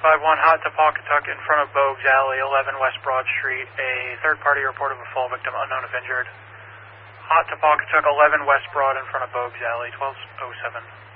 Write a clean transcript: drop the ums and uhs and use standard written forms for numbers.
5-1 Hot to Pawcatuck in front of Bogues Alley, 11 West Broad Street. A third party report of a fall victim, unknown if injured. Hot to Pawcatuck, 11 West Broad in front of Bogues Alley, 1207.